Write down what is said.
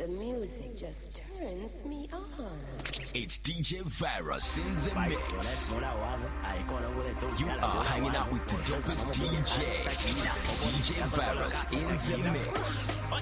The music just turns me on. It's DJ Virus in the mix. You are hanging out with the dopest DJ. DJ Virus in the mix.